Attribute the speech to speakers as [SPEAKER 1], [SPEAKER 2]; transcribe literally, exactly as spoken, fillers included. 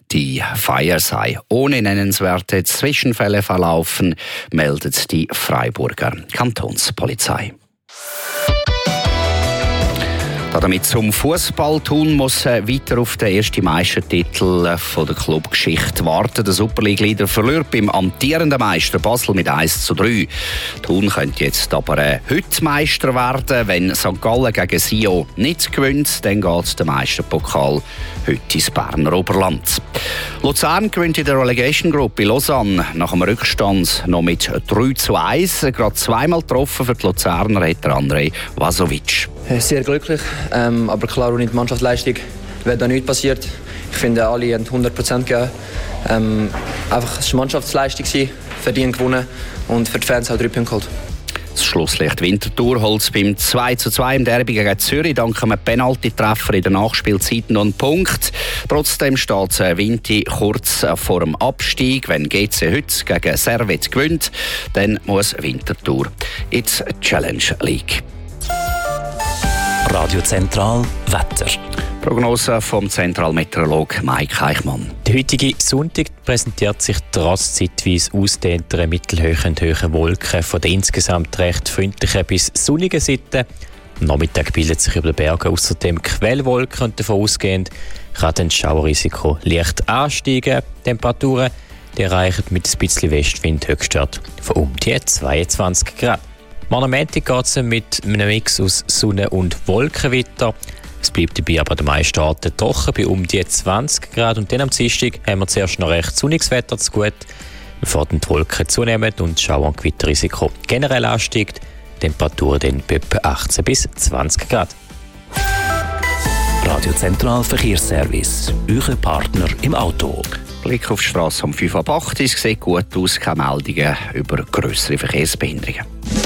[SPEAKER 1] Die Feier sei ohne nennenswerte Zwischenfälle verlaufen, meldet die Freiburger Kantonspolizei. Damit zum Fußball tun muss weiter auf den ersten Meistertitel von der Clubgeschichte warten. Der Super League-Leader verliert beim amtierenden Meister Basel mit eins zu drei. Thun könnte jetzt aber äh, heute Meister werden. Wenn Sankt Gallen gegen Sion nicht gewinnt, dann geht der Meisterpokal heute ins Berner Oberland. Luzern gewinnt in der Relegation Group bei Lausanne nach dem Rückstand noch mit drei zu eins. Gerade zweimal getroffen für die Luzerner hat der Andrej Vasovic.
[SPEAKER 2] Sehr glücklich, ähm, aber klar, ohne die Mannschaftsleistung wäre da nichts passiert. Ich finde, alle haben hundert Prozent gegeben. Ähm, einfach, es war Mannschaftsleistung, verdient gewonnen und für die Fans auch drei Punkte geholt.
[SPEAKER 1] Das Schlusslicht Winterthur holt beim zwei zu zwei im Derby gegen Zürich dank einem Penalty-Treffer in der Nachspielzeit noch einen Punkt. Trotzdem steht Vinti kurz vor dem Abstieg. Wenn G C heute gegen Servet gewinnt, dann muss Winterthur in die Challenge League.
[SPEAKER 3] Radio Zentral Wetter.
[SPEAKER 1] Prognose vom Zentralmeteorolog Mike Eichmann.
[SPEAKER 4] Der heutige Sonntag präsentiert sich trotz zeitweise ausdehnteren mittelhohen und hohen Wolken von der insgesamt recht freundlichen bis sonnigen Seite. Am Nachmittag bildet sich über den Bergen außerdem Quellwolken und davon ausgehend kann das Schauerrisiko leicht ansteigen. Die Temperaturen die erreichen mit ein bisschen Westwind Höchstwert von um die zweiundzwanzig Grad. Morgen am Montag geht es mit einem Mix aus Sonne und Wolken weiter. Es bleibt dabei aber an den meisten Orten trocken bei um die zwanzig Grad. Und dann am Dienstag haben wir zuerst noch recht sonniges Wetter zu gut, bevor die Wolken zunehmen und das Schauer- und Gewitterrisiko generell ansteigt. Temperaturen dann bei etwa achtzehn bis zwanzig Grad.
[SPEAKER 3] Radio Zentral Verkehrsservice, euer Partner im Auto.
[SPEAKER 1] Blick auf die Straße um fünf ab acht. Es sieht gut aus, keine Meldungen über grössere Verkehrsbehinderungen.